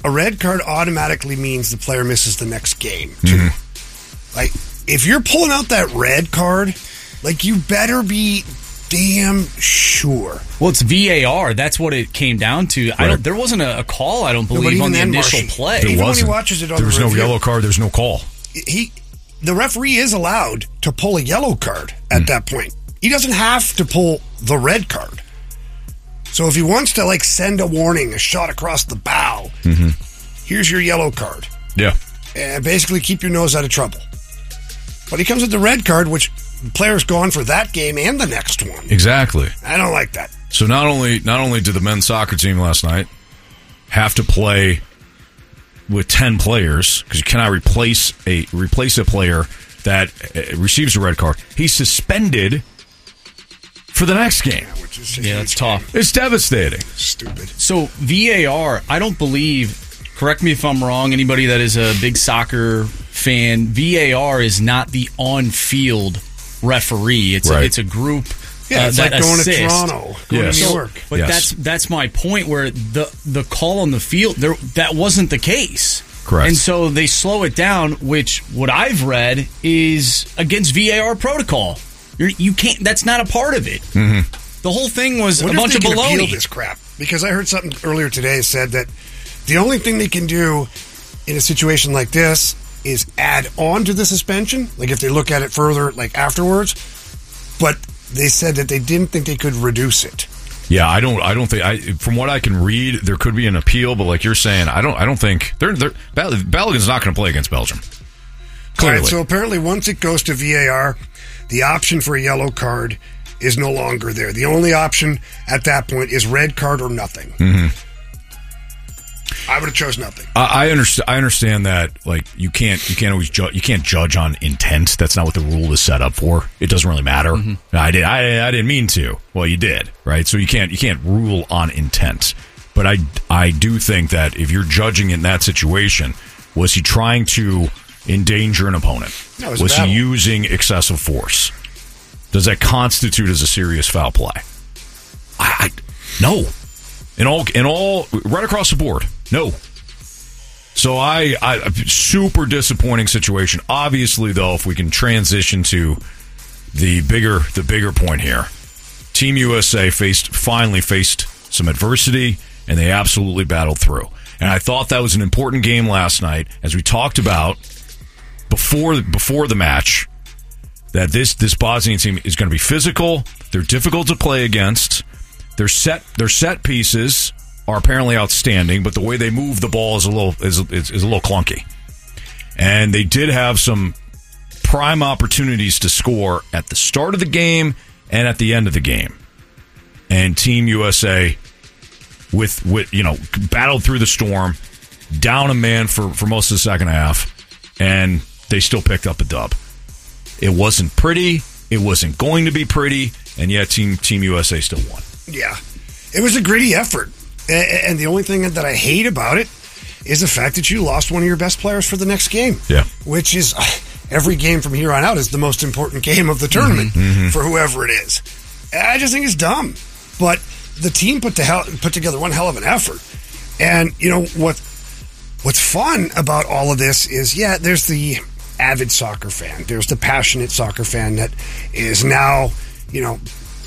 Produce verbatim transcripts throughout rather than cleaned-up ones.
a red card automatically means the player misses the next game, too. Mm-hmm. Like, if you're pulling out that red card, like, you better be damn sure. Well, it's V A R. That's what it came down to. Right. I don't. There wasn't a, a call, I don't believe, no, on the initial Marshy, play. There even wasn't. When he watches it on there was the no review, yellow card. There's no call. He, the referee is allowed to pull a yellow card at mm. that point. He doesn't have to pull the red card. So if he wants to, like, send a warning, a shot across the bow, mm-hmm. here's your yellow card. Yeah. And basically keep your nose out of trouble. But he comes with the red card, which the player's gone for that game and the next one. Exactly. I don't like that. So not only not only did the men's soccer team last night have to play with ten players, because you cannot replace a replace a player that uh, receives a red card, he's suspended for the next game. Yeah, which is yeah that's tough. It's devastating. Stupid. So V A R, I don't believe, correct me if I'm wrong, anybody that is a big soccer fan, V A R is not the on-field referee. It's, right. a, it's a group yeah, uh, it's that like going assists. to Toronto, going yes. to New York. But yes. that's that's my point, where the, the call on the field, there that wasn't the case. Correct. And so they slow it down, which what I've read is against V A R protocol. You're, you can't. That's not a part of it. Mm-hmm. The whole thing was a Wonder bunch if of they can baloney. appeal this crap, because I heard something earlier today said that the only thing they can do in a situation like this is add on to the suspension, like if they look at it further, like afterwards. But they said that they didn't think they could reduce it. Yeah, I don't. I don't think. I, from what I can read, there could be an appeal, but like you're saying, I don't. I don't think they're. they're Balogun's not going to play against Belgium. Clearly. All right, so apparently, once it goes to V A R, the option for a yellow card is no longer there. The only option at that point is red card or nothing. Mm-hmm. I would have chose nothing. I, I understand. I understand that. Like you can't. You can't always judge. You can't judge on intent. That's not what the rule is set up for. It doesn't really matter. Mm-hmm. I did. I. I didn't mean to. Well, you did, right? So you can't. You can't rule on intent. But I. I do think that if you're judging in that situation, was he trying to endanger an opponent? No, it was was a he battle. using excessive force? Does that constitute as a serious foul play? I. I no. In all. In all. Right across the board. No. So I, I, super disappointing situation. Obviously, though, if we can transition to the bigger, the bigger point here, Team U S A faced finally faced some adversity, and they absolutely battled through. And I thought that was an important game last night, as we talked about before before the match. That this this Bosnian team is going to be physical. They're difficult to play against. Their set their set pieces are apparently outstanding, but the way they move the ball is a little is, is, is a little clunky. And they did have some prime opportunities to score at the start of the game and at the end of the game. And Team U S A, with with you know, battled through the storm, down a man for, for most of the second half, and they still picked up a dub. It wasn't pretty. It wasn't going to be pretty, and yet Team Team U S A still won. Yeah, it was a gritty effort. And the only thing that I hate about it is the fact that you lost one of your best players for the next game. Yeah. Which is, every game from here on out is the most important game of the tournament mm-hmm. for whoever it is. I just think it's dumb. But the team put, to hell, put together one hell of an effort. And, you know, what what's fun about all of this is, yeah, there's the avid soccer fan. There's the passionate soccer fan that is now, you know,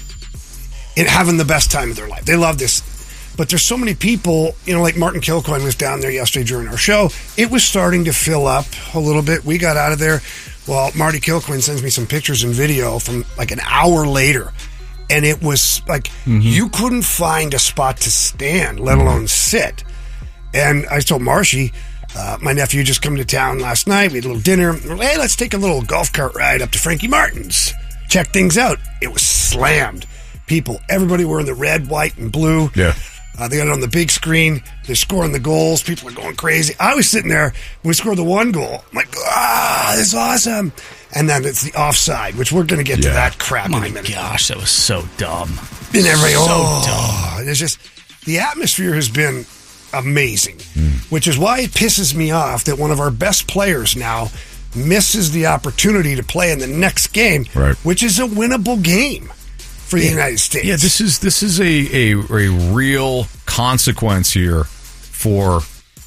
in having the best time of their life. They love this. But there's so many people, you know, like Martin Kilcoyne was down there yesterday during our show. It was starting to fill up a little bit. We got out of there. Well, Marty Kilcoyne sends me some pictures and video from like an hour later. And it was like, mm-hmm. you couldn't find a spot to stand, let alone sit. And I told Marshy, uh, my nephew just come to town last night. We had a little dinner. We're like, hey, let's take a little golf cart ride up to Frankie Martin's. Check things out. It was slammed. People, everybody were in the red, white, and blue. Yeah. Uh, they got it on the big screen. They're scoring the goals. People are going crazy. I was sitting there when we scored the one goal. I'm like, ah, this is awesome. And then it's the offside, which we're going to get yeah. to that crap My in a minute. gosh, that was so dumb. And everybody, so oh, dumb. It's just, the atmosphere has been amazing, mm. which is why it pisses me off that one of our best players now misses the opportunity to play in the next game, right. which is a winnable game for the yeah. United States. Yeah, this is this is a, a, a real consequence here for